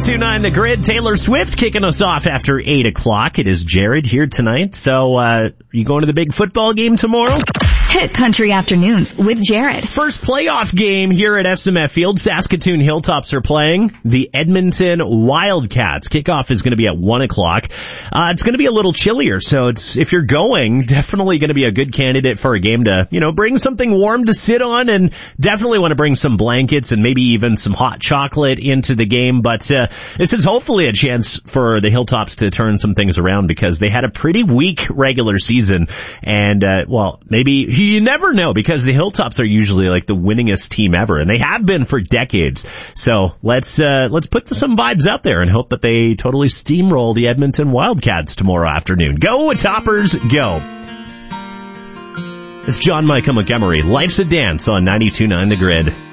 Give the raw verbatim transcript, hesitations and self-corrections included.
ninety-two point nine The Grid. Taylor Swift kicking us off after eight o'clock. It is Jared here tonight. So, uh, you going to the big football game tomorrow? Hit Country Afternoons with Jared. First playoff game here at S M F Field. Saskatoon Hilltops are playing the Edmonton Wildcats. Kickoff is going to be at one o'clock. Uh, it's going to be a little chillier, so it's, if you're going, definitely going to be a good candidate for a game to, you know, bring something warm to sit on, and definitely want to bring some blankets and maybe even some hot chocolate into the game. But uh, this is hopefully a chance for the Hilltops to turn some things around, because they had a pretty weak regular season. And, uh, well, maybe you never know, because the Hilltops are usually like the winningest team ever, and they have been for decades. So let's uh, let's put some vibes out there and hope that they totally steamroll the Edmonton Wildcats tomorrow afternoon. Go Toppers, go! It's John Michael Montgomery. Life's a Dance on ninety-two point nine The Grid.